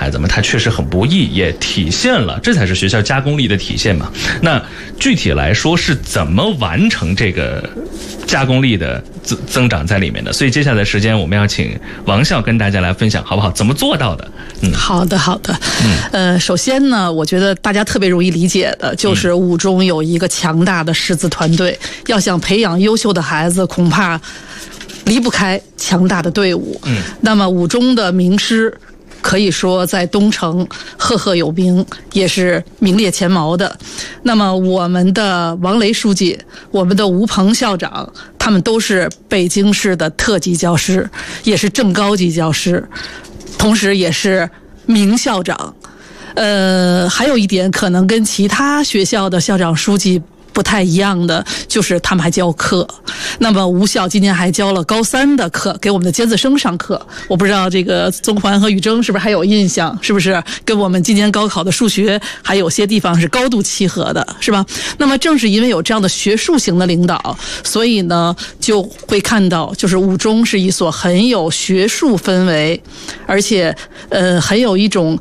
孩子们，他确实很不易，也体现了这才是学校加工力的体现嘛。那具体来说是怎么完成这个加工力的增长在里面的？所以接下来的时间我们要请王校跟大家来分享，好不好？怎么做到的？ 好的。首先呢，我觉得大家特别容易理解的就是五中有一个强大的师资团队，要想培养优秀的孩子，恐怕离不开强大的队伍。那么五中的名师可以说在东城赫赫有名，也是名列前茅的。那么我们的王雷书记，我们的吴鹏校长，他们都是北京市的特级教师，也是正高级教师，同时也是名校长。还有一点可能跟其他学校的校长书记不太一样的，就是他们还教课。那么吴校今年还教了高3的课，给我们的尖子生上课。我不知道这个宗环和雨峥是不是还有印象，是不是跟我们今年高考的数学还有些地方是高度契合的，是吧？那么正是因为有这样的学术型的领导，所以呢就会看到，就是五中是一所很有学术氛围，而且很有一种